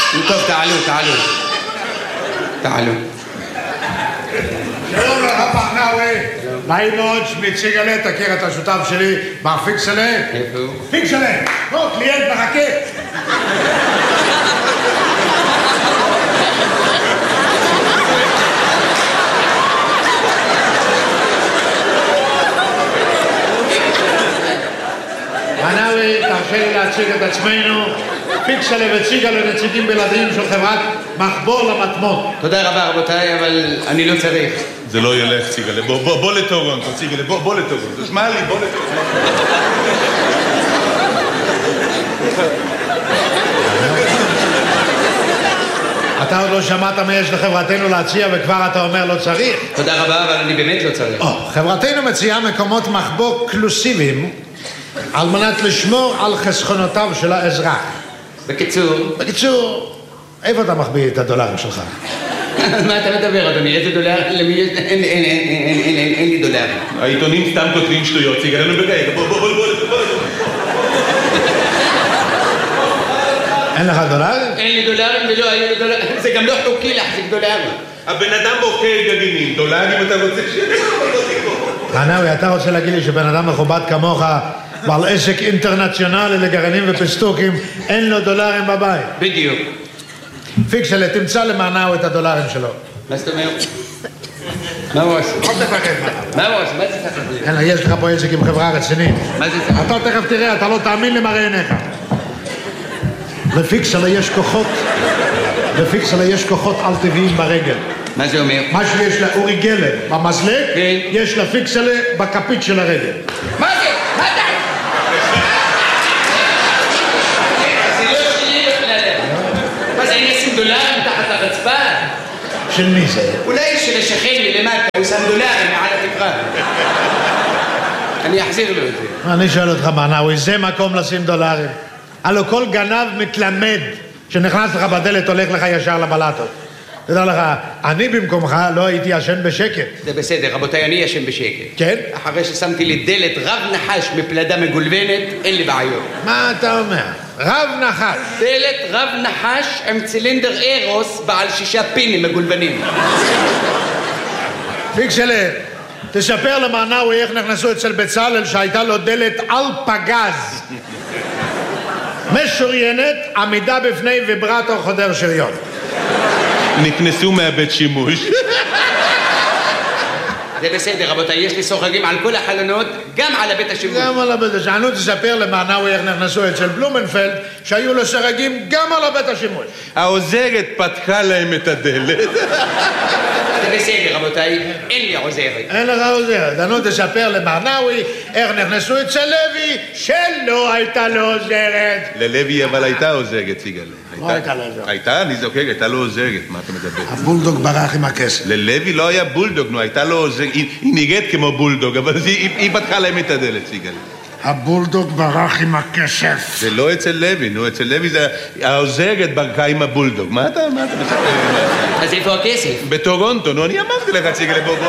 טוב, תעלו. שלום לך פחנאווי. נעים מאוד, שמי ציגלה, תכיר את השותף שלי, מר פיקסלה. איפה הוא? פיקסלה, קליינט מחכה. פחנאווי, תרשה לי להציג את עצמנו. פיקסלה וציגלה נציגים בלעדיים של חברת מחבור למטמון. תודה רבה רבותיי, אבל אני לא צריך. זה לא ילך, ציגלה. בוא לטורונטו, ציגלה, בוא לטורונטו. שמע לי, בוא לטורונטו. אתה עוד לא שמעת מה יש לחברתנו להציע וכבר אתה אומר לא צריך? תודה רבה, אבל אני באמת לא צריך. חברתנו מציעה מקומות מחבוא קלוסיביים על מנת לשמור על חסכונותיו של האזרח. בקיצור, איפה אתה מחביא את הדולרים שלך? מה אתה מדבר, אדוני? איזה דולר? למי יש? אין לי דולרים. העיתונים סתם כותבים שטויות, ציגלה, נו בגלל, בוא. אין לך דולרים? אין לי דולרים ולא היה לי דולרים. זה גם לא חוקי להחזיק דולרים. הבן אדם בוחר גרעינים, דולרים אתה רוצה פחנאווי, אתה רוצה להגיד לי שבן אדם מכובד כמוך בעל עסק אינטרנציונלי לגרעינים ופסטוקים, אין לו דולרים בבית? בדיוק. פיקסלה, תמצא למענאו את הדולרים שלו. מה זאת אומרת? מה הוא עושה? מה הוא עושה? מה זה תחת? יש לך פה עסק עם חברה רצינית. מה זה תחת? אתה תכף תראה, אתה לא תאמין למראה עיניך. לפיקסלה יש כוחות על טבעיים ברגל. מה זה אומר? מה שיש לאורי גלר במזלג, יש לפיקסלה בכפית של הרגל. מה זה? מה אתה? זה לא שלי בכלל. מה זה, אני אשים דולרים תחת הרצפה? של מי זה? אולי של השכן לי למטה, הוא שם דולרים מעל התקרה. אני אחזיר לו את זה. אני שואל אותך, מנאווי, זה מקום לשים דולרים? הלוא כל גנב מתלמד שנכנס לך בדלת הולך לך ישר לבלטות. תדע לך, אני במקומך לא הייתי ישן בשקט. זה בסדר, רבותיי, אני ישן בשקט. כן? אחרי ששמתי לי דלת רב נחש מפלדה מגולבנת, אין לי בעיות. מה אתה אומר? רב נחש. דלת רב נחש עם צילינדר אירוס בעל 6 פינים מגולבנים. פיקסלה, תספר למענאווי איך נכנסו אצל בצלאל שהייתה לו דלת על פגז. משוריינת, עמידה בפני ויברטור חודר שריון. נכנסו מהבית שימוש. זה בסדר, רבותיי, יש לי סוחרים על כל החלונות, גם על הבית השימוש. גם על הבית השימוש. תספר למענאווי איך נכנסו אצל בלומנפלד, שהיו לו סרגים גם על הבית השימוש. העוזרת פתחה להם את הדלת. זה בסדר, רבותיי, אין לי עוזרת. אין לך עוזרת. תספר למענאווי איך נכנסו אצל לוי, שלא הייתה לו עוזרת. ללוי אבל הייתה עוזרת, ציגלה. לא הייתה לו עוזרת. הייתה, אני זוכר, הייתה לו עוזרת, מה אתה מדבר? הבולדוג ברח עם הכסף. ללוי לא היה בולדוג, נו, הייתה לו עוזרת, היא נראית כמו בולדוג, אבל היא פתחה להם את הדלת, ציגלה. הבולדוג ברח עם הכסף. זה לא אצל לוי, נו, אצל לוי זה העוזרת ברכה עם הבולדוג. מה אתה מספר? אז איפה הכסף? בטורונטו, נו, אני אמרתי לך, ציגלה, בוא.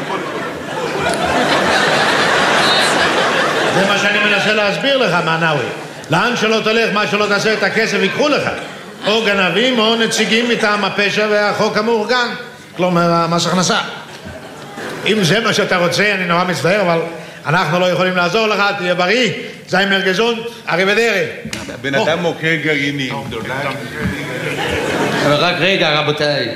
זה מה שאני מנסה להסביר לך, מענאווי. לאן שלא תלך, מה שלא תעשה את הכסף, ייקחו לך. או גנבים או נציגים מטעם הפשע והחוק המאורגן. כלומר, מס הכנסה. אם זה מה שאתה רוצה, אני נורא מצטער, אבל אנחנו לא יכולים לעזור לך, תהיה בריא. זיימר גזונט, אריבדרי. בן אדם מוכר גרעינים. אבל רק רגע, רבותיי.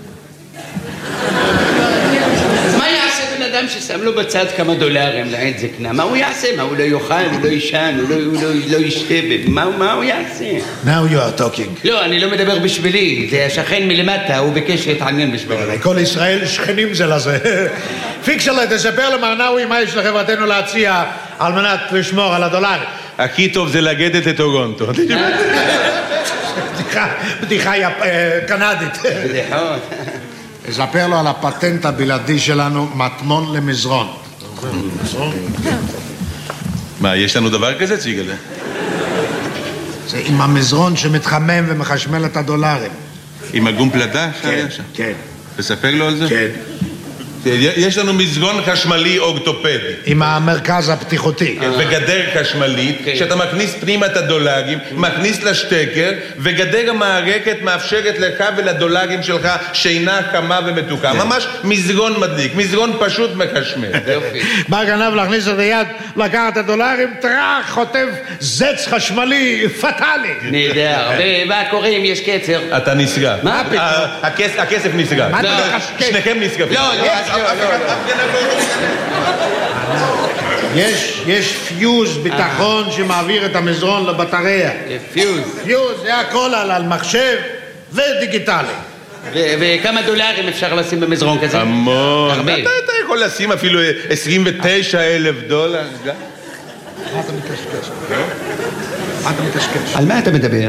מה יעשה בן אדם ששם לו בצד כמה דולרים לעת זקנה? מה הוא יעשה? מה, הוא לא יאכל, הוא לא ישן, הוא לא ישתה? מה הוא יעשה? Now you are talking. לא, אני לא מדבר בשבילי. זה השכן מלמטה, הוא ביקש להתעניין בשבילי. כל ישראל שכנים זה לזה. פיקסלה, תספר למענאווי מה יש לחברתנו להציע על מנת לשמור על הדולר. הכי טוב זה לגדת את טורונטו. בדיחה קנדית. בדיחות. אספר לו על הפטנט הבלעדי שלנו, מטמון למזרון. מה, יש לנו דבר כזה, ציגלה? זה עם המזרון שמתחמם ומחשמל את הדולרים. עם הגום פלדה? כן. תספר לו על זה? כן. יש לנו מזגון חשמלי אורתופדי. עם המרכז הפתיחותי. וגדר חשמלית, שאתה מכניס פנימה את הדולרים, מכניס לשטקר, וגדר המערכת מאפשרת לך ולדולרים שלך שינה חמה ומתוקה. ממש מזגון מדליק, מזגון פשוט מחשמל. בא גנב להכניס את היד, לקח את הדולרים, טרח, חוטף זץ חשמלי פטאלי. נהדר. ומה קורה אם יש קצר? אתה נסגר. מה פתאום? הכסף נסגר. שניכם נסגרים. יש פיוז ביטחון שמעביר את המזרון לבטריה. פיוז. פיוז, זה הכל על מחשב ודיגיטלי. וכמה דולרים אפשר לשים במזרון כזה? המון. אתה יכול לשים אפילו 29,000 דולר. מה אתה מתקשקש? מה אתה מתקשקש? על מה אתה מדבר?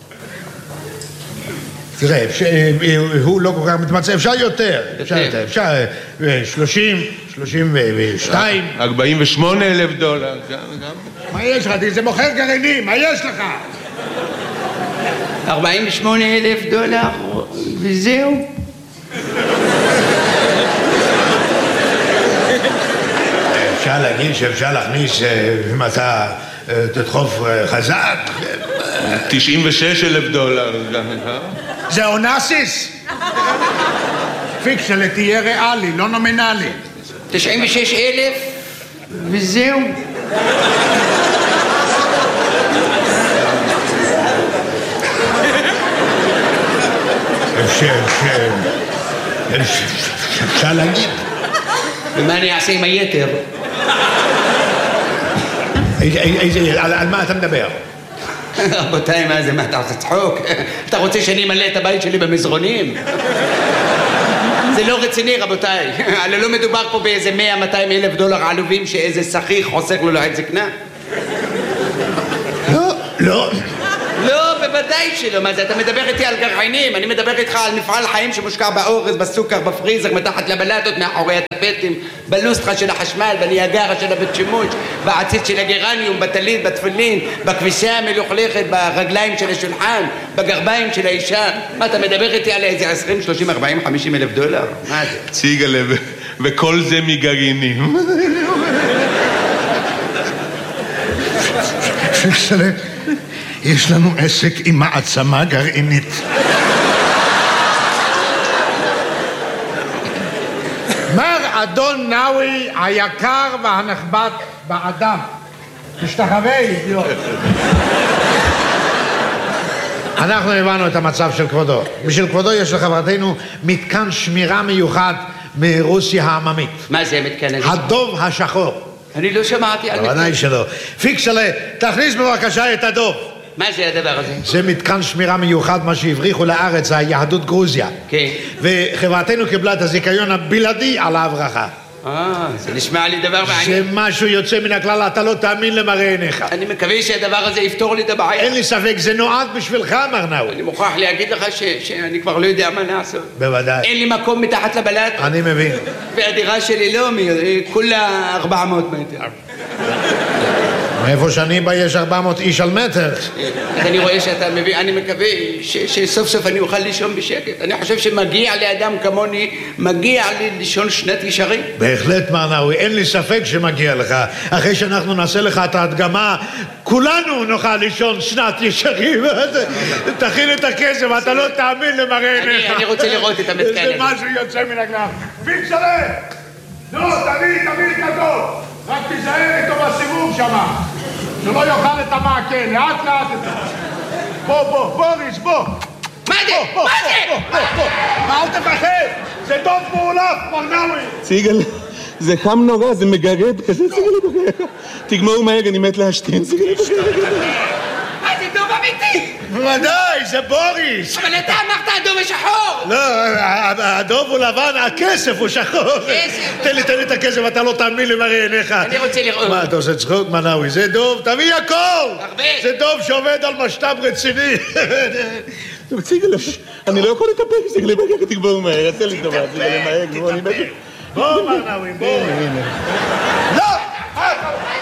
תראה, הוא לא כל כך מתמצא, אפשר יותר. אפשר 30, 32. 48,000 דולר. מה יש לך? זה מוכר גרעינים, מה יש לך? 48,000 דולר וזהו. אפשר להגיד שאפשר להכניס, אם אתה תדחוף חזק. 96,000 דולר. זה אונסיס? פיקשלה תהיה ריאלי, לא נומינלי. 96,000 וזהו. אפשר להגיד. ומה אני אעשה עם היתר? על מה אתה מדבר? רבותיי, מה זה? מה אתה עושה צחוק? אתה רוצה שאני אמלא את הבית שלי במזרונים? זה לא רציני, רבותיי. הרי לא מדובר פה באיזה 100-200 אלף דולר עלובים שאיזה שכיר חוסך לו לעת זקנה. לא. לא, בוודאי שלא. מה זה? אתה מדבר איתי על גרעינים, אני מדבר איתך על מפעל חיים שמושקע באורז, בסוכר, בפריזר, מתחת לבלטות, מאחורי הטפטים, בלוסטרה של החשמל, בניאגרה של הבית שימוש, בעציץ של הגרניום, בטלית, בתפילין, בכביסה המלוכלכת, ברגליים של השולחן, בגרביים של האישה. מה, אתה מדבר איתי על איזה 20, 30, 40, 50 אלף דולר? מה זה? ציגלה, וכל זה מגרעינים. יש לנו עסק עם מעצמה גרעינית. מר אדון נאווי היקר והנכבד באדם. תשתחווה, אידיוט. אנחנו הבנו את המצב של כבודו. בשביל כבודו יש לחברתנו מתקן שמירה מיוחד מרוסיה העממית. מה זה מתקן הזה? הדוב השחור. אני לא שמעתי על מתקן. בוודאי שלא. פיקסלה, תכניס בבקשה את הדוב. מה זה הדבר הזה? זה מתקן שמירה מיוחד, מה שהבריחו לארץ, היהדות גרוזיה. כן. וחברתנו קיבלה את הזיכיון הבלעדי על ההברחה. זה נשמע לי דבר מעניין. זה משהו יוצא מן הכלל, אתה לא תאמין למראה עיניך. אני מקווה שהדבר הזה יפתור לי את הבעיה. אין לי ספק, זה נועד בשבילך, מר נאווי. אני מוכרח להגיד לך שאני כבר לא יודע מה לעשות. בוודאי. אין לי מקום מתחת לבלט. אני מבין. והדירה שלי לא, כולה 400 מטר. מאיפה שאני בא יש 400 איש על מטר. אז אני רואה שאתה מבין, אני מקווה שסוף סוף אני אוכל לישון בשקט. אני חושב שמגיע לאדם כמוני, מגיע לי לישון שנת ישרים. בהחלט, מר נאווי, אין לי ספק שמגיע לך. אחרי שאנחנו נעשה לך את ההדגמה, כולנו נוכל לישון שנת ישרים. תכין את הכסף, אתה לא תאמין למראה עיניך. אני רוצה לראות את המתקן הזה. זה משהו יוצא מן הכלל. פיקסלה! נו, תביא כתוב. רק תיזהר איתו בסיבוב שמה, שלא יאכל את המעקה, לאט לאט איתו. בוא, בוריס, בוא. מה זה? מה זה? אל תפחד, זה דוב מעולף, מר נאווי. ציגל, זה חם נורא, זה מגרד כזה, ציגל. תגמור מהר, אני מת להשתין, ציגל. מה זה דוב אמיתי? בוודאי, זה בוריס. אבל אתה אמרת הדוב השחור. לא, הדוב הוא לבן, הכסף הוא שחור. תן לי את הכסף, אתה לא תאמין למראה עיניך. אני רוצה לראות. מה, אתה עושה צחוק, מר נאווי? זה דוב, תביא הכל. הרבה. זה דוב שעובד על משת"פ רציני. ציגל, אני לא יכול לטפל, ציגל, תגמור מהר, תן לי טובה, ציגל, מהר, גמור, אני בטח. בוא, מר נאווי, בוא. לא!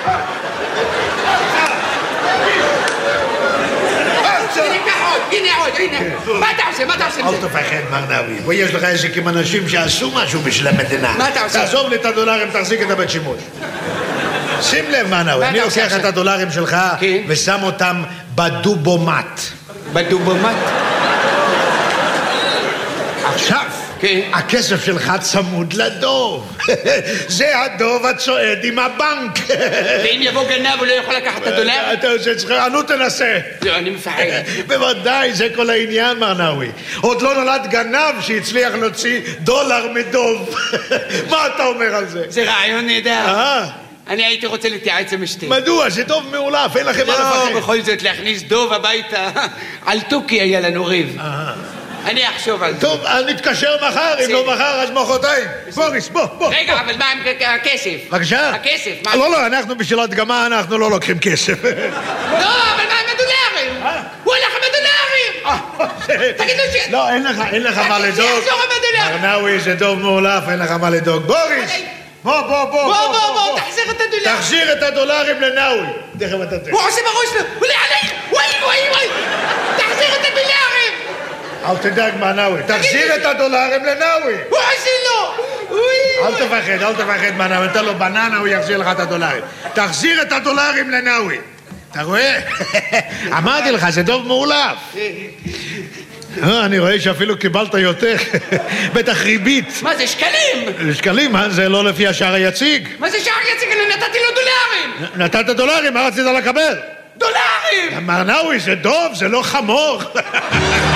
הנה עוד, הנה. מה אתה עושה? מה אתה עושה עם אל זה? תפחד, מר נאווי. פה יש לך איזה כמה אנשים שעשו משהו בשביל המדינה. מה אתה עושה? תעזוב לי את הדולרים, תחזיק את הבית שימוש. שים לב, מר נאווי, מה אני אתה עושה לוקח את עכשיו? הדולרים שלך כן. ושם אותם בדובומט. בדובומט? עכשיו, כן. הכסף שלך צמוד לדוב. זה הדוב הצועד עם הבנק. ואם יבוא גנב הוא לא יכול לקחת את הדולר? אתה עושה צחוק, נו תנסה. לא, אני מפחד. בוודאי, זה כל העניין, מר נאווי. עוד לא נולד גנב שהצליח להוציא דולר מדוב. מה אתה אומר על זה? זה רעיון נהדר. אה? אני הייתי רוצה להתייעץ עם אשתי. מדוע? זה דוב מאולף, אין לכם מה לא, לפחד. בכל זאת להכניס דוב הביתה. על תוכי היה לנו ריב. אני אחשוב על זה. טוב, נתקשר מחר, אם לא מחר אז מחרתיים. בוריס, בוא. רגע, אבל מה עם הכסף? בבקשה? הכסף, מה? לא, אנחנו בשביל הדגמה, אנחנו לא לוקחים כסף. לא, אבל מה עם הדולרים? הוא הולך עם הדולרים! תגידו ש... לא, אין לך מה לדאוג. שיחזור עם הדולרים! מר נאווי זה דוב מאולף, אין לך מה לדאוג. בוריס! בוא, תחזיר את הדולרים! תחזיר את הדולרים לנאווי. תכף אתה תראה. הוא עושה בראש לו! הוא עליך! וואי! תחזיר את הדולרים! אל תדאג, מר נאווי. תחזיר את הדולרים לנאווי. הוא עושה לו! אל תפחד, מר נאווי. נתן לו בננה, הוא יחזיר לך את הדולרים. תחזיר את הדולרים לנאווי. אתה רואה? אמרתי לך, זה דוב מאולף. אני רואה שאפילו קיבלת יותר. בטח ריבית. מה זה, שקלים? שקלים, זה לא לפי השער היציג. מה זה שער יציג? אני נתתי לו דולרים! נתת דולרים, מה רצית לקבל? דולרים! מר נאווי, זה דוב, זה לא חמור.